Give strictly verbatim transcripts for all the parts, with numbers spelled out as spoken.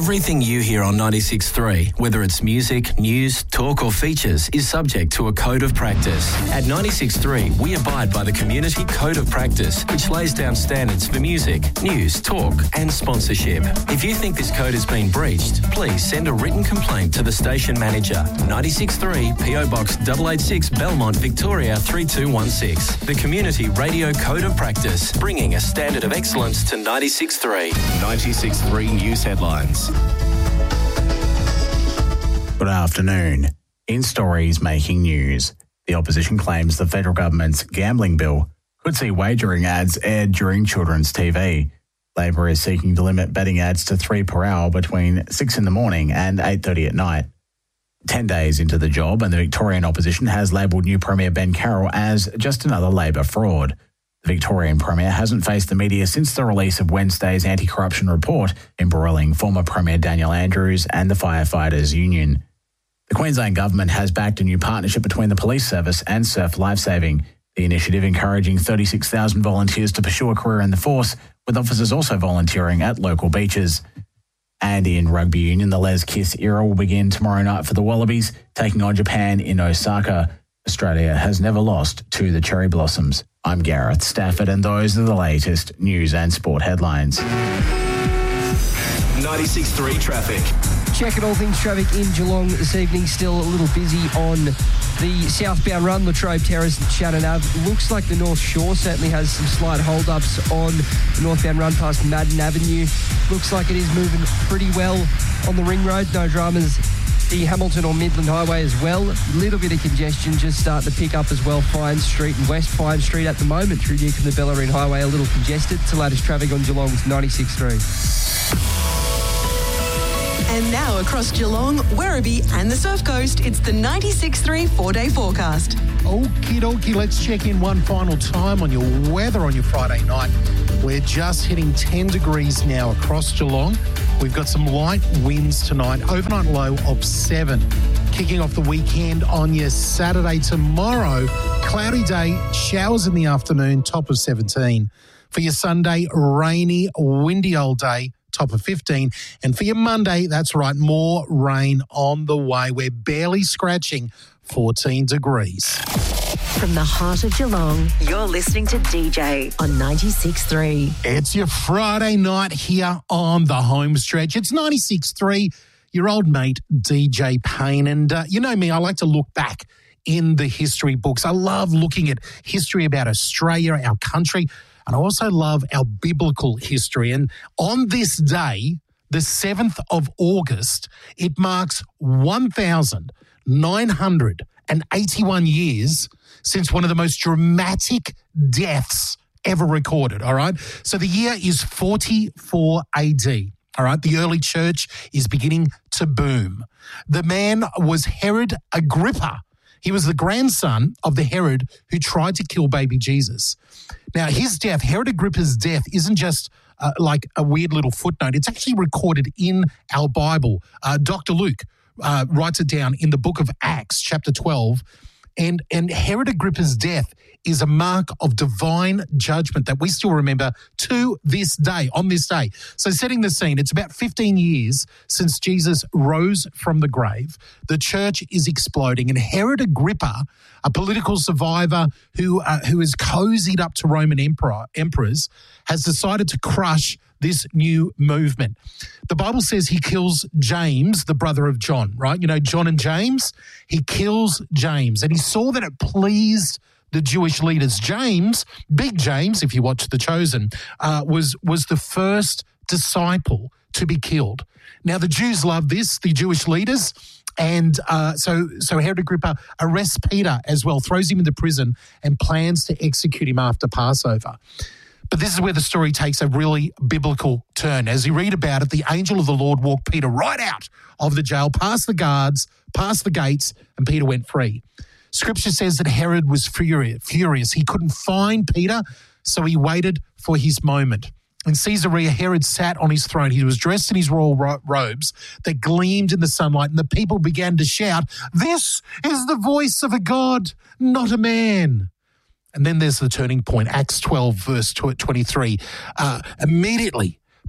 Everything you hear on ninety-six point three, whether it's music, news, talk or features, is subject to a code of practice. At ninety-six point three, we abide by the Community Code of Practice, which lays down standards for music, news, talk and sponsorship. If you think this code has been breached, please send a written complaint to the station manager. ninety-six point three, P O Box eight eight six, Belmont, Victoria three two one six. The Community Radio Code of Practice, bringing a standard of excellence to ninety-six point three. ninety-six point three News Headlines. Good afternoon. In stories making news, the opposition claims the federal government's gambling bill could see wagering ads aired during children's T V. Labor is seeking to limit betting ads to three per hour between six in the morning and eight thirty at night. Ten days into the job, and the Victorian opposition has labelled new Premier Ben Carroll as just another Labor fraud. The Victorian Premier hasn't faced the media since the release of Wednesday's anti-corruption report embroiling former Premier Daniel Andrews and the Firefighters Union. The Queensland Government has backed a new partnership between the Police Service and Surf Lifesaving, the initiative encouraging thirty-six thousand volunteers to pursue a career in the force, with officers also volunteering at local beaches. And in rugby union, the Les Kiss era will begin tomorrow night for the Wallabies, taking on Japan in Osaka. Australia has never lost to the Cherry Blossoms. I'm Gareth Stafford, and those are the latest news and sport headlines. ninety-six point three traffic. Checking all things traffic in Geelong this evening. Still a little busy on the southbound run, Latrobe Terrace and Shannon Ave. Looks like the North Shore certainly has some slight hold-ups on the northbound run past Madden Avenue. Looks like it is moving pretty well on the ring road. No dramas. The Hamilton or Midland Highway as well. Little bit of congestion just starting to pick up as well. Fine Street and West Fine Street at the moment through Newcombe the Bellarine Highway, a little congested. To latest traffic on Geelong's ninety-six point three. And now across Geelong, Werribee and the Surf Coast, it's the ninety-six point three four-day forecast. Okie dokie, let's check in one final time on your weather on your Friday night. We're just hitting ten degrees now across Geelong. We've got some light winds tonight, overnight low of seven. Kicking off the weekend on your Saturday tomorrow, cloudy day, showers in the afternoon, top of seventeen. For your Sunday, rainy, windy old day, top of fifteen. And for your Monday, that's right, more rain on the way. We're barely scratching fourteen degrees. From the heart of Geelong, you're listening to D J on ninety-six point three. It's your Friday night here on the home stretch. It's ninety-six point three, your old mate D J Payne. And uh, you know me, I like to look back in the history books. I love looking at history about Australia, our country, and I also love our biblical history. And on this day, the seventh of August, it marks one thousand nine hundred eighty-one years since one of the most dramatic deaths ever recorded, all right? So the year is forty-four A D, all right? The early church is beginning to boom. The man was Herod Agrippa. He was the grandson of the Herod who tried to kill baby Jesus. Now, his death, Herod Agrippa's death, isn't just uh, like a weird little footnote. It's actually recorded in our Bible. Uh, Doctor Luke uh, writes it down in the book of Acts, chapter twelve. And, and Herod Agrippa's death is a mark of divine judgment that we still remember to this day, on this day. So setting the scene, it's about fifteen years since Jesus rose from the grave. The church is exploding, and Herod Agrippa, a political survivor who uh, who is cozied up to Roman emperor, emperors, has decided to crush this new movement. The Bible says he kills James, the brother of John, right? You know, John and James. He kills James, and he saw that it pleased the Jewish leaders. James, Big James, if you watch The Chosen, uh, was, was the first disciple to be killed. Now, the Jews love this, the Jewish leaders, and uh, so, so Herod Agrippa arrests Peter as well, throws him into prison, and plans to execute him after Passover. But this is where the story takes a really biblical turn. As you read about it, the angel of the Lord walked Peter right out of the jail, past the guards, past the gates, and Peter went free. Scripture says that Herod was furious. He couldn't find Peter, so he waited for his moment. In Caesarea, Herod sat on his throne. He was dressed in his royal ro- robes that gleamed in the sunlight, and the people began to shout, "This is the voice of a God, not a man." And then there's the turning point, Acts twelve, verse twenty-three. Uh, immediately,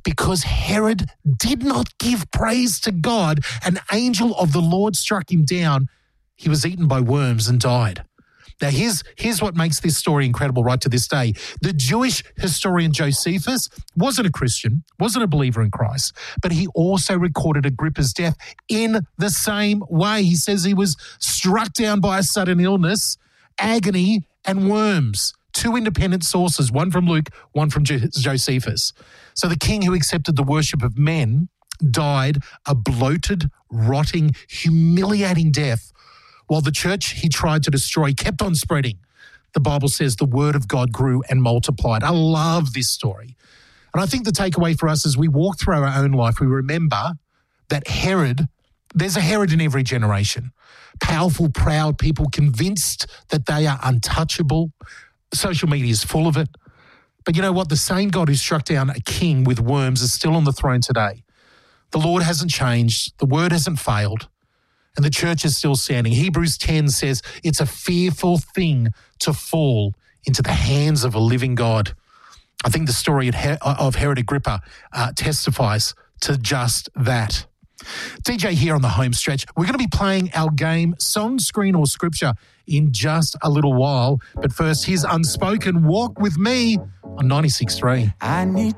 because Herod did not give praise to God. An angel of the Lord struck him down. He was eaten by worms and died. Now, here's, here's what makes this story incredible right to this day. The Jewish historian Josephus wasn't a Christian, wasn't a believer in Christ, but he also recorded Agrippa's death in the same way. He says he was struck down by a sudden illness, agony, and worms. Two independent sources, one from Luke, one from Jo- Josephus. So the king who accepted the worship of men died a bloated, rotting, humiliating death, while the church he tried to destroy kept on spreading. The Bible says the word of God grew and multiplied. I love this story. And I think the takeaway for us as we walk through our own life, we remember that Herod, there's a Herod in every generation. Powerful, proud people convinced that they are untouchable. Social media is full of it. But you know what? The same God who struck down a king with worms is still on the throne today. The Lord hasn't changed. The word hasn't failed. And the church is still standing. Hebrews ten says it's a fearful thing to fall into the hands of a living God. I think the story of Herod Agrippa uh, testifies to just that. D J here on the home stretch. We're going to be playing our game Song, Screen or Scripture in just a little while. But first, here's Unspoken Walk With Me on ninety-six point three. I need